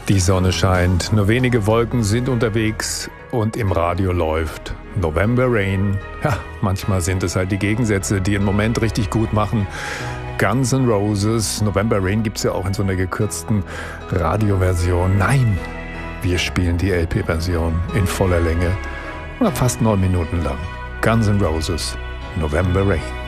Die Sonne scheint, nur wenige Wolken sind unterwegs und im Radio läuft November Rain. Ja, manchmal sind es halt die Gegensätze, die einen Moment richtig gut machen. Guns N' Roses, November Rain gibt's ja auch in so einer gekürzten Radioversion. Nein, wir spielen die LP-Version in voller Länge, fast 9 Minuten lang. Guns N' Roses, November Rain.